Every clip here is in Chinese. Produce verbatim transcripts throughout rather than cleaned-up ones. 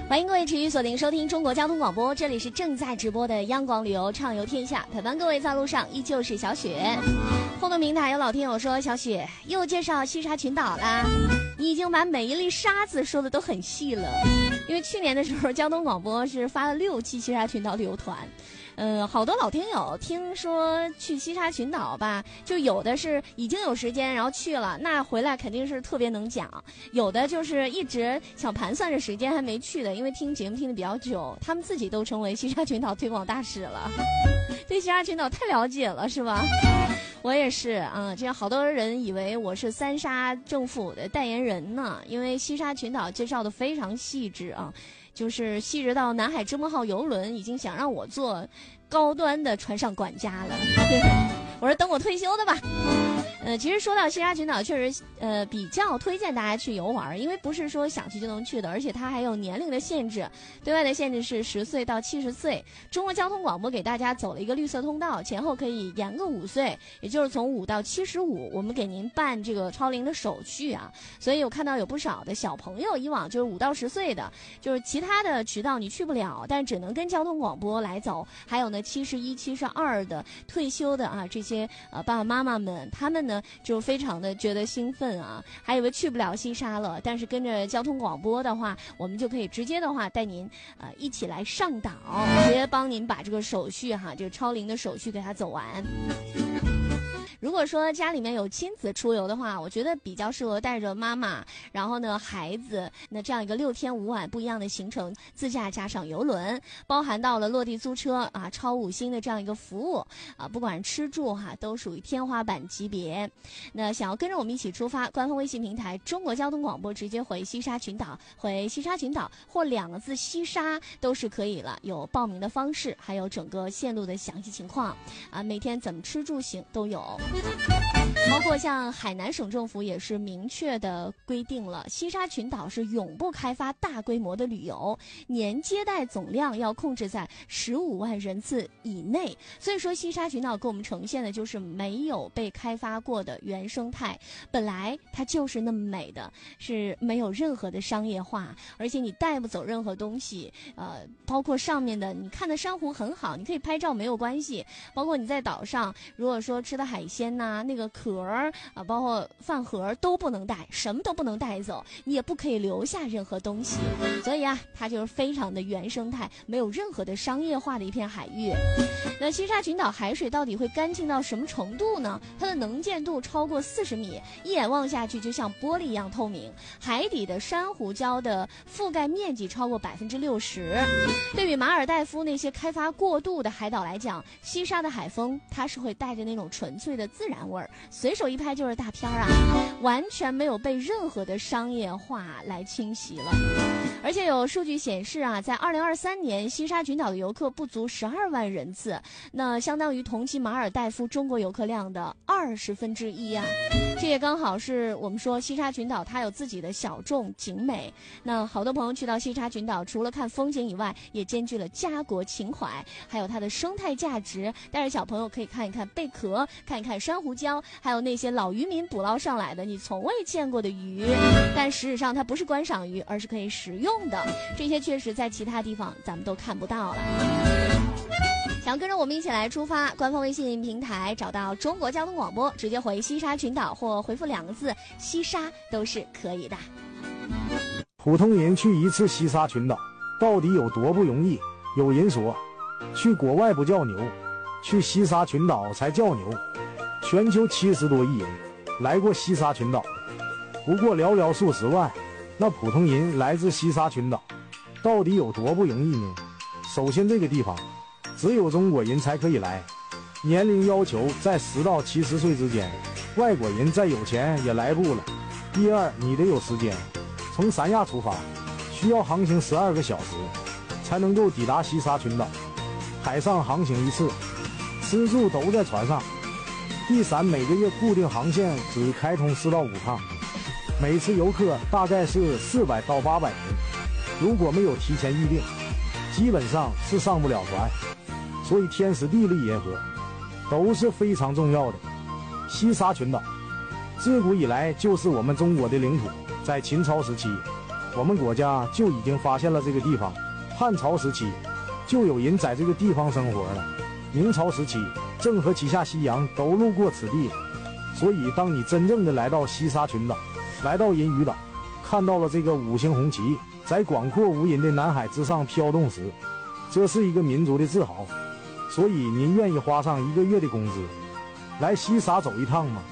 欢迎各位持续锁定收听中国交通广播，这里是正在直播的央广旅游畅游天下，陪伴各位在路上依旧是小雪。互动平台有老听友说，小雪又介绍西沙群岛啦，你已经把每一粒沙子说的都很细了。因为去年的时候交通广播是发了六期西沙群岛旅游团，呃，好多老听友听说去西沙群岛吧，就有的是已经有时间然后去了，那回来肯定是特别能讲，有的就是一直想盘算着时间还没去的，因为听节目听的比较久，他们自己都成为西沙群岛推广大使了，对西沙群岛太了解了是吧？我也是啊，这样好多人以为我是三沙政府的代言人呢，因为西沙群岛介绍的非常细致啊，就是细致到南海之梦号邮轮已经想让我做高端的船上管家了。我说等我退休的吧。呃，其实说到西沙群岛，确实呃比较推荐大家去游玩，因为不是说想去就能去的，而且它还有年龄的限制，对外的限制是十岁到七十岁。中国交通广播给大家走了一个绿色通道，前后可以延个五岁，也就是从五到七十五，我们给您办这个超龄的手续啊。所以我看到有不少的小朋友，以往就是五到十岁的，就是其他的渠道你去不了，但只能跟交通广播来走。还有呢，七十一、七十二的退休的啊，这些呃爸爸妈妈们，他们呢就非常的觉得兴奋啊，还以为去不了西沙了，但是跟着交通广播的话，我们就可以直接的话带您呃一起来上岛，直接帮您把这个手续哈，这个超龄的手续给它走完。如果说家里面有亲子出游的话，我觉得比较适合带着妈妈，然后呢孩子，那这样一个六天五晚不一样的行程，自驾加上游轮，包含到了落地租车啊，超五星的这样一个服务啊，不管吃住哈、啊，都属于天花板级别。那想要跟着我们一起出发，官方微信平台中国交通广播直接回西沙群岛，回西沙群岛或两个字西沙都是可以了，有报名的方式，还有整个线路的详细情况啊，每天怎么吃住行都有。包括像海南省政府也是明确的规定了，西沙群岛是永不开发大规模的旅游，年接待总量要控制在十五万人次以内。所以说西沙群岛给我们呈现的就是没有被开发过的原生态，本来它就是那么美的，是没有任何的商业化，而且你带不走任何东西，呃，包括上面的你看的珊瑚很好，你可以拍照没有关系，包括你在岛上如果说吃的海鲜呐、啊，那个壳儿啊，包括饭盒都不能带，什么都不能带走，你也不可以留下任何东西。所以啊，它就是非常的原生态，没有任何的商业化的一片海域。那西沙群岛海水到底会干净到什么程度呢？它的能见度超过四十米，一眼望下去就像玻璃一样透明。海底的珊瑚礁的覆盖面积超过百分之六十。对比马尔代夫那些开发过度的海岛来讲，西沙的海风它是会带着那种纯粹的自然味儿，随手一拍就是大片啊，完全没有被任何的商业化来侵袭了。而且有数据显示啊，在二零二三年西沙群岛的游客不足十二万人次，那相当于同期马尔代夫中国游客量的二十分之一啊。这也刚好是我们说西沙群岛它有自己的小众景美，那好多朋友去到西沙群岛，除了看风景以外，也兼具了家国情怀，还有它的生态价值。带着小朋友可以看一看贝壳，看一看珊瑚礁，还有那些老渔民捕捞上来的你从未见过的鱼，但事实上它不是观赏鱼，而是可以食用的，这些确实在其他地方咱们都看不到了。想跟着我们一起来出发，官方微信平台找到中国交通广播，直接回西沙群岛或回复两个字西沙都是可以的。 普通人去一次西沙群岛到底有多不容易？有人说去国外不叫牛，去西沙群岛才叫牛。全球七十多亿人来过西沙群岛，不过寥寥数十万，那普通人来自西沙群岛到底有多不容易呢？首先这个地方只有中国人才可以来，年龄要求在十到七十岁之间，外国人再有钱也来不了。第二，你得有时间，从三亚出发，需要航行十二个小时，才能够抵达西沙群岛。海上航行一次，吃住都在船上。第三，每个月固定航线只开通四到五趟，每次游客大概是四百到八百人。如果没有提前预定，基本上是上不了船。所以天时地利人和都是非常重要的。西沙群岛自古以来就是我们中国的领土，在秦朝时期， 我们国家就已经发现了这个地方。汉朝时期就有人在这个地方生活了，明朝时期郑和旗下西洋都路过此地。所以当你真正的来到西沙群岛，来到人鱼岛，看到了这个五星红旗在广阔无垠的南海之上飘动时，这是一个民族的自豪。所以您愿意花上一个月的工资来西沙走一趟吗？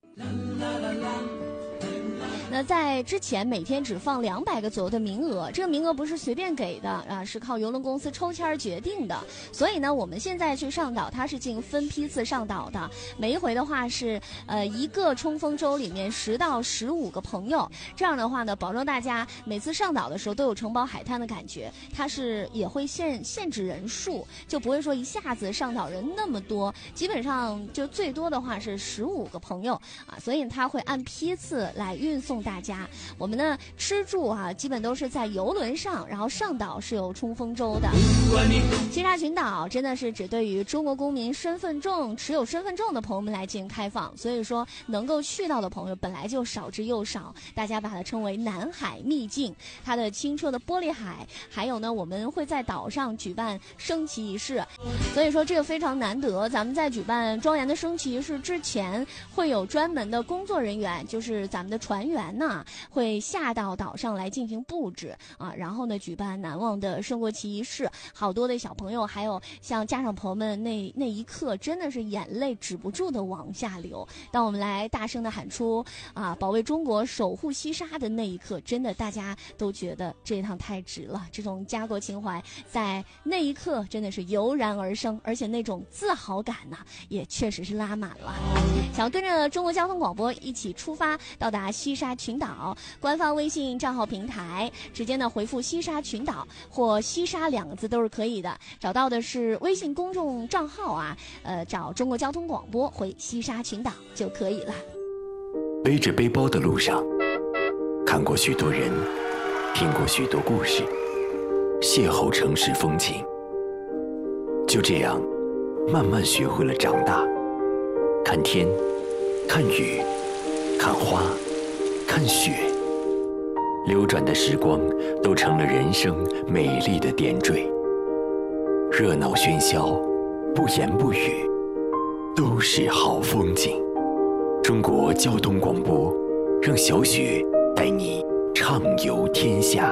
那在之前每天只放两百个左右的名额，这个名额不是随便给的啊，是靠邮轮公司抽签决定的。所以呢，我们现在去上岛，它是进分批次上岛的，每一回的话是呃一个冲锋舟里面十到十五个朋友，这样的话呢，保证大家每次上岛的时候都有承包海滩的感觉。它是也会限限制人数，就不会说一下子上岛人那么多，基本上就最多的话是十五个朋友啊，所以它会按批次来运送大家。我们呢吃住啊，基本都是在游轮上，然后上岛是有冲锋舟的。西沙群岛真的是只对于中国公民身份证持有身份证的朋友们来进行开放，所以说能够去到的朋友本来就少之又少，大家把它称为南海秘境。它的清澈的玻璃海，还有呢我们会在岛上举办升旗仪式，所以说这个非常难得。咱们在举办庄严的升旗仪式之前，会有专门的工作人员，就是咱们的船员呢会下到岛上来进行布置啊，然后呢举办难忘的升国旗仪式。好多的小朋友还有像家长朋友们那那一刻真的是眼泪止不住的往下流。当我们来大声的喊出啊保卫中国守护西沙的那一刻，真的大家都觉得这一趟太值了，这种家国情怀在那一刻真的是油然而生，而且那种自豪感呢也确实是拉满了。想要跟着中国交通广播一起出发到达西沙群岛，官方微信账号平台直接呢回复西沙群岛或西沙两个字都是可以的，找到的是微信公众账号啊，呃找中国交通广播回西沙群岛就可以了。 背着背包的路上，看过许多人，听过许多故事，邂逅城市风情，就这样慢慢学会了长大。看天，看雨，看花，看雪，流转的时光都成了人生美丽的点缀。热闹喧嚣，不言不语，都是好风景。中国交通广播，让小雪带你畅游天下。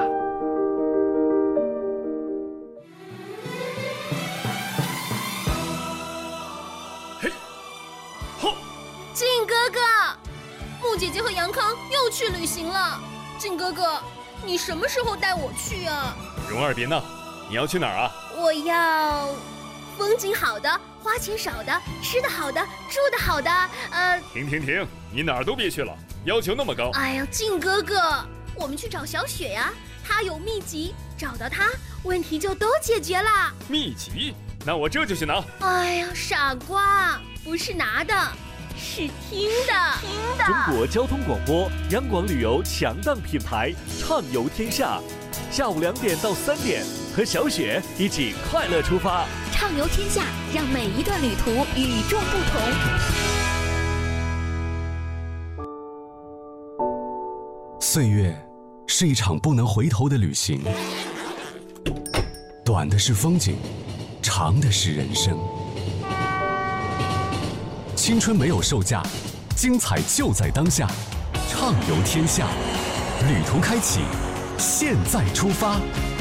嘿，吼！ 靖哥哥，穆姐姐和杨康又去旅行了。靖哥哥，你什么时候带我去啊？ 蓉儿别闹，你要去哪儿啊？ 我要风景好的，花钱少的，吃的好的，住的好的，呃…… 停停停，你哪儿都别去了，要求那么高。 哎呀，靖哥哥，我们去找小雪呀，她有秘籍，找到她，问题就都解决了。 秘籍？那我这就去拿。 哎呀，傻瓜，不是拿的，是听的。听的。 中国交通广播，央广旅游强档品牌，畅游天下。下午两点到三点，和小雪一起快乐出发， 畅游天下，让每一段旅途与众不同。 岁月是一场不能回头的旅行，短的是风景，长的是人生。青春没有售价，精彩就在当下，畅游天下，旅途开启，现在出发。